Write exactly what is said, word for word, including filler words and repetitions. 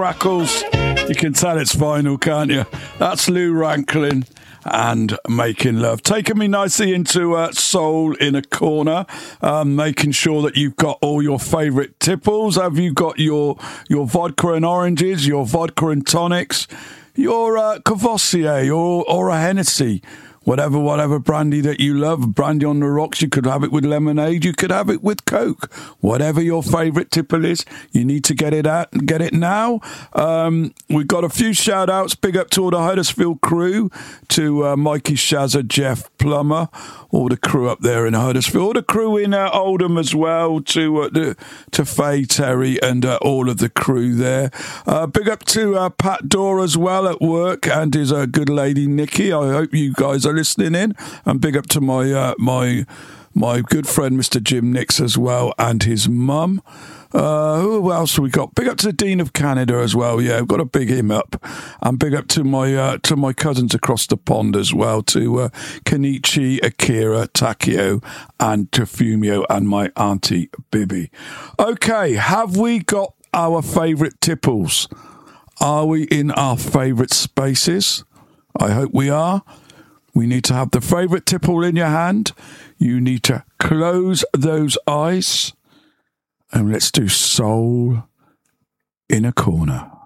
Crackles. You can tell it's vinyl, can't you? That's Lou Ranklin and Making Love. Taking me nicely into uh, Soul in a Corner, um, making sure that you've got all your favourite tipples. Have you got your your vodka and oranges, your vodka and tonics, your uh, Courvoisier or, or a Hennessy? Whatever, whatever brandy that you love, brandy on the rocks, you could have it with lemonade, you could have it with Coke. Whatever your favourite tipple is, you need to get it out and get it now. Um, we've got a few shout outs. Big up to all the Huddersfield crew, to uh, Mikey Shazza, Jeff Plummer, all the crew up there in Huddersfield, all the crew in uh, Oldham as well, to uh, the, to Faye, Terry, and uh, all of the crew there. Uh, big up to uh, Pat Dorr as well at work, and his uh, good lady Nikki. I hope you guys are listening in, and big up to my uh, my my good friend Mister Jim Nix as well, and his mum. Uh, who else have we got? Big up to the Dean of Canada as well. Yeah, I've got to big him up, and big up to my uh, to my cousins across the pond as well, to uh, Kenichi, Akira, Takio, and to Fumio, and my auntie Bibi. Okay, have we got our favourite tipples? Are we in our favourite spaces? I hope we are. We need to have the favourite tipple in your hand. You need to close those eyes. And let's do Soul in a Corner.